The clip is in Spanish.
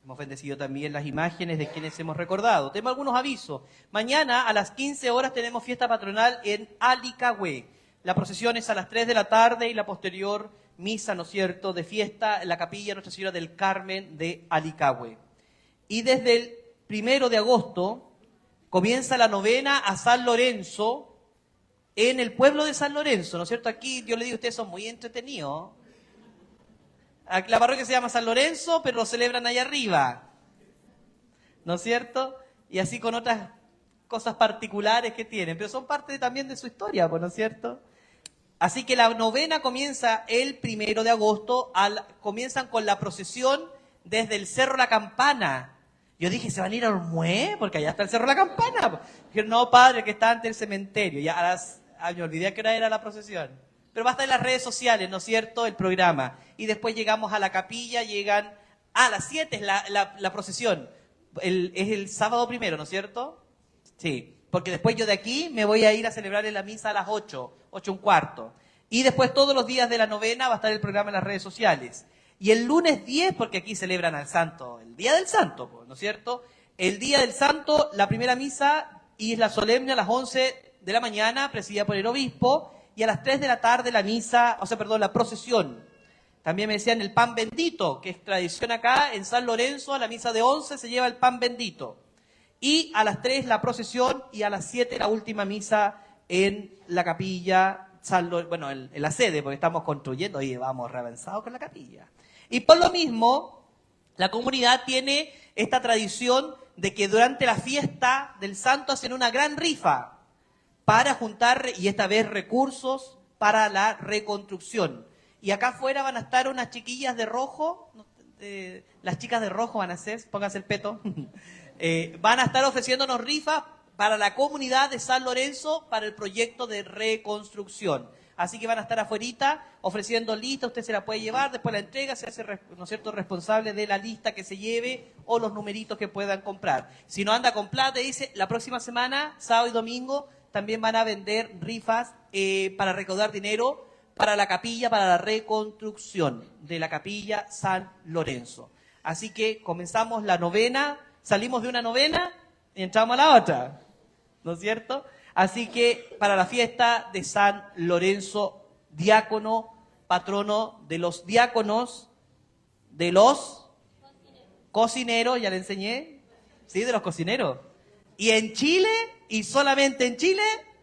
Hemos bendecido también las imágenes de quienes hemos recordado. Tengo algunos avisos. Mañana a las 15 horas tenemos fiesta patronal en Alicagüe. La procesión es a las 3 de la tarde y la posterior misa, ¿no es cierto?, de fiesta en la capilla Nuestra Señora del Carmen de Alicagüe. Y desde el 1 de agosto comienza la novena a San Lorenzo en el pueblo de San Lorenzo, ¿no es cierto? Aquí yo le digo, ustedes son muy entretenidos. La parroquia se llama San Lorenzo, pero lo celebran allá arriba, ¿no es cierto? Y así con otras cosas particulares que tienen, pero son parte también de su historia, ¿no es cierto? Así que la novena comienza el 1 de agosto, comienzan con la procesión desde el Cerro La Campana. Yo dije, ¿se van a ir a Olmué? Porque allá está el Cerro La Campana. Dijeron, no, padre, que está ante el cementerio. Ya me olvidé a qué hora era la procesión. Pero va a estar en las redes sociales, ¿no es cierto?, el programa. Y después llegamos a la capilla, a las 7 es la procesión. Es el sábado 1, ¿no es cierto? Sí, porque después yo de aquí me voy a ir a celebrar en la misa a las 8:15. Y después todos los días de la novena va a estar el programa en las redes sociales. Y el lunes 10, porque aquí celebran al santo, el día del santo, ¿no es cierto? El día del santo, la primera misa y la solemne a las 11 de la mañana, presidida por el obispo, y a las 3 de la tarde la procesión. También me decían el pan bendito, que es tradición acá en San Lorenzo, a la misa de 11 se lleva el pan bendito. Y a las 3 la procesión y a las 7 la última misa en la capilla, en la sede, porque estamos construyendo y vamos reavanzados con la capilla. Y por lo mismo, la comunidad tiene esta tradición de que durante la fiesta del santo hacen una gran rifa para juntar, y esta vez recursos para la reconstrucción. Y acá afuera van a estar unas chiquillas de rojo, las chicas de rojo van a ser, pónganse el peto, van a estar ofreciéndonos rifas para la comunidad de San Lorenzo para el proyecto de reconstrucción. Así que van a estar afuerita ofreciendo lista, usted se la puede llevar, después la entrega, se hace, ¿no es cierto?, responsable de la lista que se lleve o los numeritos que puedan comprar. Si no anda con plata, dice, la próxima semana, sábado y domingo, también van a vender rifas para recaudar dinero para la capilla, para la reconstrucción de la capilla San Lorenzo. Así que comenzamos la novena, salimos de una novena y entramos a la otra, ¿no es cierto? Así que para la fiesta de San Lorenzo, diácono, patrono de los diáconos, de los cocineros, ya le enseñé, ¿sí? De los cocineros. Y en Chile, y solamente en Chile,